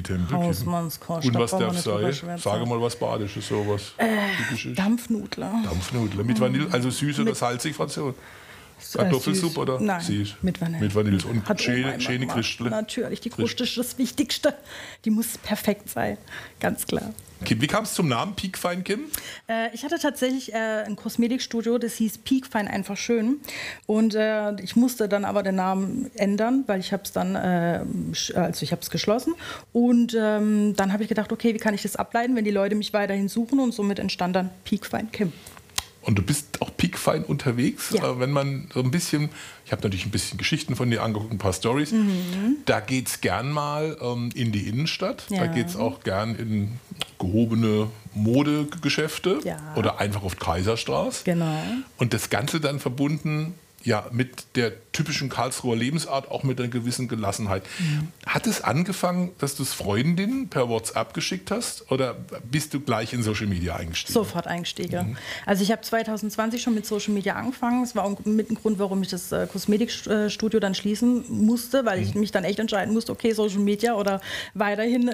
Tempel. Hausmannskost. Und was darf nicht sein? Sage mal was Badisches, sowas Typisches. Dampfnudler. Dampfnudler. Mit Vanille, also süß oder salzig, Fraktion? Kartoffelsuppe oder? Nein, Süß. mit Vanille. Mit Vanille. Und Hat Oma immer schöne gemacht. Christle. Natürlich, die Kruste ist das Wichtigste. Die muss perfekt sein, ganz klar. Kim, wie kam es zum Namen Peak Fine Kim? Ich hatte tatsächlich ein Kosmetikstudio, das hieß Peak Fine einfach schön. Und ich musste dann aber den Namen ändern, weil ich habe es dann, also ich habe es geschlossen. Und dann habe ich gedacht, okay, wie kann ich das ableiten, wenn die Leute mich weiterhin suchen? Und somit entstand dann Peak Fine Kim. Und du bist auch peakfein unterwegs, Ja. wenn man so ein bisschen, ich habe natürlich ein bisschen Geschichten von dir angeguckt, ein paar Stories, da geht es gern mal in die Innenstadt, da Ja. geht es auch gern in gehobene Modegeschäfte oder einfach auf Kaiserstraße. Genau. Und das Ganze dann verbunden mit der typischen Karlsruher Lebensart, auch mit einer gewissen Gelassenheit. Hat es angefangen, dass du es Freundinnen per WhatsApp geschickt hast oder bist du gleich in Social Media eingestiegen? Sofort eingestiegen. Also ich habe 2020 schon mit Social Media angefangen. Das war auch mit ein Grund, warum ich das Kosmetikstudio dann schließen musste, weil ich mich dann echt entscheiden musste, okay, Social Media oder weiterhin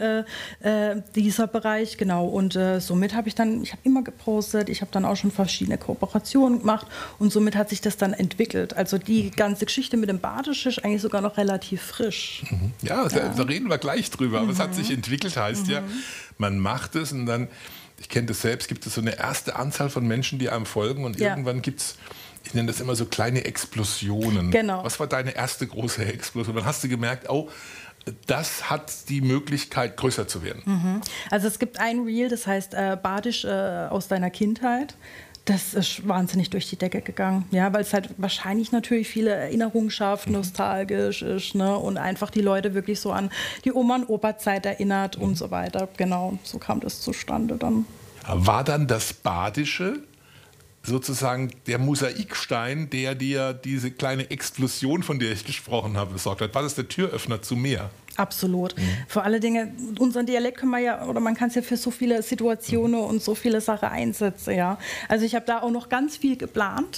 dieser Bereich. Genau. Und somit habe ich immer gepostet, ich habe dann auch schon verschiedene Kooperationen gemacht und somit hat sich das dann entwickelt. Also die ganze Geschichte mit dem Badisch ist eigentlich sogar noch relativ frisch. Ja, da reden wir gleich drüber. Aber es hat sich entwickelt, heißt ja, man macht es und dann, ich kenne das selbst, gibt es so eine erste Anzahl von Menschen, die einem folgen und irgendwann gibt es, ich nenne das immer so kleine Explosionen. Genau. Was war deine erste große Explosion? Dann hast du gemerkt, oh, das hat die Möglichkeit, größer zu werden. Also es gibt ein Reel, das heißt Badisch aus deiner Kindheit. Das ist wahnsinnig durch die Decke gegangen, ja, weil es halt wahrscheinlich natürlich viele Erinnerungen schafft, nostalgisch ist, ne, und einfach die Leute wirklich so an die Oma- und Opa-Zeit erinnert und so weiter. Genau, so kam das zustande dann. War dann das Badische sozusagen der Mosaikstein, der dir diese kleine Explosion, von der ich gesprochen habe, besorgt hat? War das der Türöffner zu mehr? Absolut. Vor allen Dingen, unseren Dialekt kann man ja, oder man kann es ja für so viele Situationen und so viele Sachen einsetzen, ja. Also ich habe da auch noch ganz viel geplant.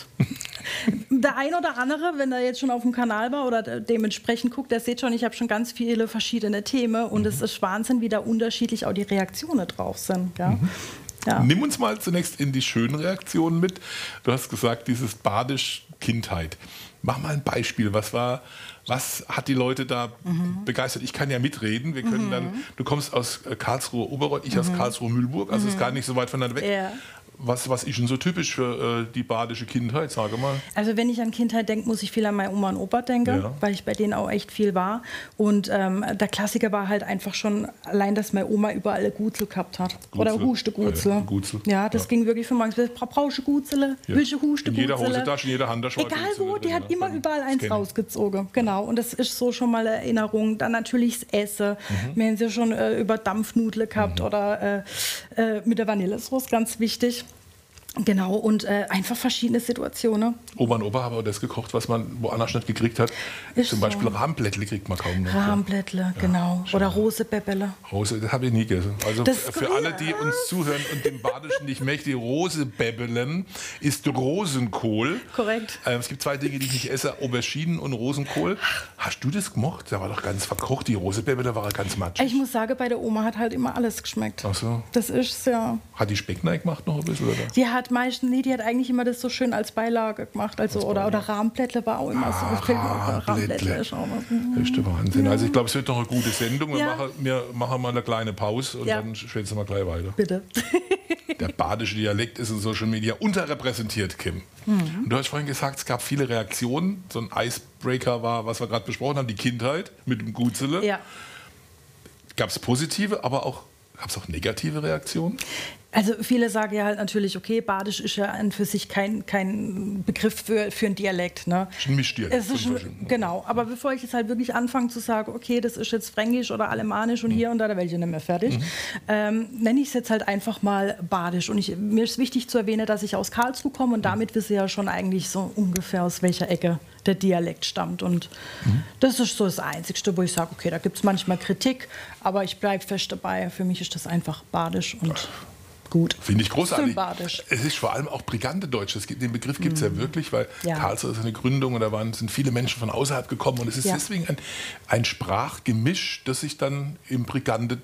Der ein oder andere, wenn er jetzt schon auf dem Kanal war oder dementsprechend guckt, der sieht schon, ich habe schon ganz viele verschiedene Themen und es ist Wahnsinn, wie da unterschiedlich auch die Reaktionen drauf sind, ja. Ja. Nimm uns mal zunächst in die schönen Reaktionen mit. Du hast gesagt, dieses Badisch Kindheit. Mach mal ein Beispiel. Was hat die Leute da begeistert? Ich kann ja mitreden. Wir können dann, du kommst aus Karlsruhe Oberreuth, ich aus Karlsruhe Mühlburg, also ist gar nicht so weit voneinander weg. Ja. Was ist denn so typisch für die badische Kindheit, sage mal? Also wenn ich an Kindheit denke, muss ich viel an meine Oma und Opa denken, weil ich bei denen auch echt viel war. Und der Klassiker war halt einfach schon allein, dass meine Oma überall eine Gutzel gehabt hat. Oder Huste-Gutzel. Ja, das ging wirklich von morgens bis brauche Gutzele, welche Huste-Gutzele. In jeder Hosentasche, in jeder Handtasche. Egal wo, die hat immer überall eins rausgezogen. Genau, und das ist so schon mal eine Erinnerung. Dann natürlich das Essen. Wir haben sie schon über Dampfnudel gehabt oder mit der Vanillesauce, ganz wichtig. Genau, und einfach verschiedene Situationen. Oma und Opa haben auch das gekocht, was man woanders nicht gekriegt hat. Ist Zum Beispiel Rahmblättle kriegt man kaum noch. Rahmblättle, genau. Oder Rosebäbbele. Rose, das habe ich nie gegessen. Also Das für alle, die uns zuhören und dem Badischen nicht mächtig, Rosebäbbelen ist Rosenkohl. Korrekt. Es gibt zwei Dinge, die ich nicht esse, Auberginen und Rosenkohl. Hast du das gemocht? Der war doch ganz verkocht, die Rosebäbbele war ganz matschig. Ich muss sagen, bei der Oma hat halt immer alles geschmeckt. Ach so. Das ist ja. Hat die Speckneig gemacht noch ein bisschen, oder? Die hat die hat eigentlich immer das so schön als Beilage gemacht. Also, oder Rahmblättle war auch immer so. Rahmblättle. Ist auch was. Das ist der Wahnsinn. Also ich glaube, es wird noch eine gute Sendung. Wir machen mal eine kleine Pause und dann schwätzen wir gleich weiter. Bitte. Der badische Dialekt ist in Social Media unterrepräsentiert, Kim. Und du hast vorhin gesagt, es gab viele Reaktionen. So ein Icebreaker war, was wir gerade besprochen haben, die Kindheit mit dem Gutzele. Ja. Gab es positive, aber auch gab es auch negative Reaktionen? Also viele sagen ja halt natürlich, okay, Badisch ist ja an für sich kein Begriff für einen Dialekt. Ne? Ist ein Mischdialekt. Genau, aber bevor ich jetzt halt wirklich anfange zu sagen, okay, das ist jetzt Fränkisch oder Alemannisch und hier und da werde ich nicht mehr fertig, nenne ich es jetzt halt einfach mal Badisch. Und mir ist wichtig zu erwähnen, dass ich aus Karlsruhe komme und damit wissen ja schon eigentlich so ungefähr, aus welcher Ecke der Dialekt stammt. Und das ist so das Einzige, wo ich sage, okay, da gibt es manchmal Kritik, aber ich bleibe fest dabei. Für mich ist das einfach Badisch und gut. Finde ich großartig. Sympathisch. Es ist vor allem auch brigante Deutsch. Den Begriff gibt es ja wirklich, weil Karlsruhe ist eine Gründung und da sind viele Menschen von außerhalb gekommen. Und es ist deswegen ein Sprachgemisch, das sich dann im brigante